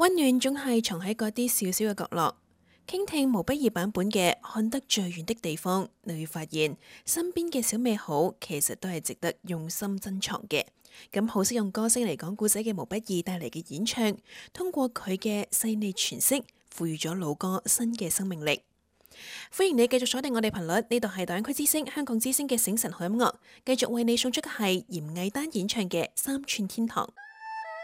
溫暖總係藏喺嗰啲小小嘅角落。傾聽毛不易版本嘅看得最遠的地方，你會發現身邊嘅小美好其實都係值得用心珍藏嘅。咁好識用歌聲嚟講故仔嘅毛不易帶嚟嘅演唱，通過佢嘅細膩詮釋，賦予咗老歌新嘅生命力。歡迎你繼續鎖定我哋頻率，呢度係大灣區之聲香港之聲嘅醒神好音樂，繼續為你送出嘅係嚴藝丹演唱嘅《三寸天堂》。